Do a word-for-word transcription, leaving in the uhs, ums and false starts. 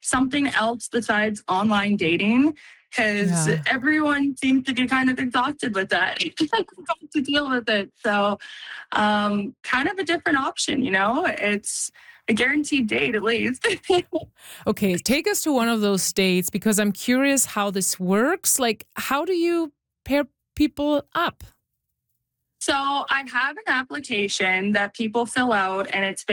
something else besides online dating because Yeah. everyone seems to get kind of exhausted with that to deal with it. So, um, kind of a different option, you know? It's a guaranteed date at least. Okay, take us to one of those states because I'm curious how this works. Like, how do you pair people up? So I have an application that people fill out and it's